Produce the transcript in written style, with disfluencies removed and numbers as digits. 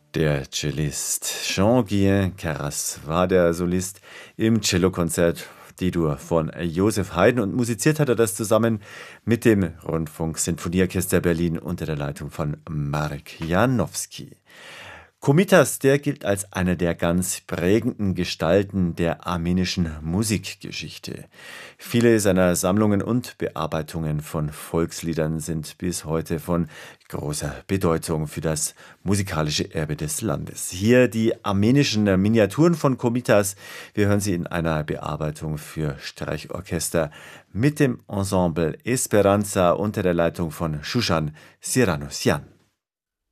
Der Cellist Jean-Guihen Carras war der Solist im Cellokonzert D-Dur von Joseph Haydn und musiziert hat er das zusammen mit dem Rundfunksinfonieorchester Berlin unter der Leitung von Marek Janowski. Komitas, der gilt als eine der ganz prägenden Gestalten der armenischen Musikgeschichte. Viele seiner Sammlungen und Bearbeitungen von Volksliedern sind bis heute von großer Bedeutung für das musikalische Erbe des Landes. Hier die armenischen Miniaturen von Komitas. Wir hören sie in einer Bearbeitung für Streichorchester mit dem Ensemble Esperanza unter der Leitung von Shushan Siranosyan.